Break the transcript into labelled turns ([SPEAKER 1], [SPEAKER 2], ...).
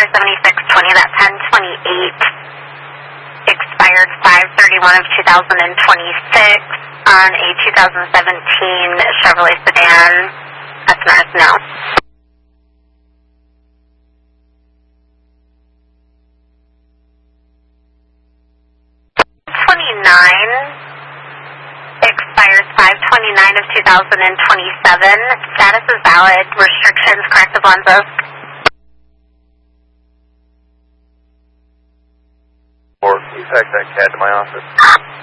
[SPEAKER 1] for 7620, that 1028 expired 5/31 of 2026 on a 2017 Chevrolet sedan. SMS no. 29 expires 5/29 of 2027. Status is valid. Restrictions corrective lenses.
[SPEAKER 2] Or can you fax that CAD to my office?